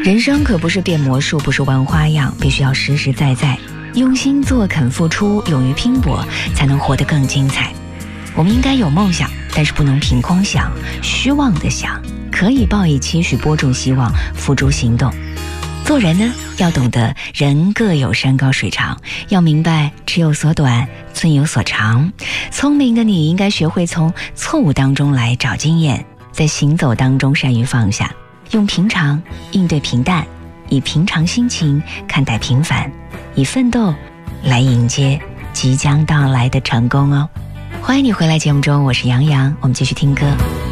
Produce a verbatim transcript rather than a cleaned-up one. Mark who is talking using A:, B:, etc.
A: 人生可不是变魔术，不是玩花样，必须要实实在在，用心做，肯付出，勇于拼搏，才能活得更精彩。我们应该有梦想，但是不能凭空想，虚妄的想，可以抱以期许，播种希望，付诸行动。做人呢，要懂得人各有山高水长，要明白尺有所短，寸有所长。聪明的你应该学会从错误当中来找经验，在行走当中善于放下，用平常应对平淡，以平常心情看待平凡，以奋斗来迎接即将到来的成功哦。欢迎你回来节目中，我是杨洋，我们继续听歌。